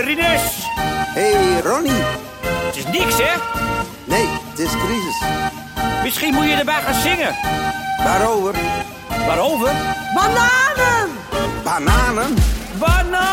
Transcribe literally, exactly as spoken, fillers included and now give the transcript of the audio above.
Rinus. Hey, Ronnie. Het is niks, hè? Nee, het is crisis. Misschien moet je erbij gaan zingen. Waarover? Waarover? Bananen! Bananen? Bananen!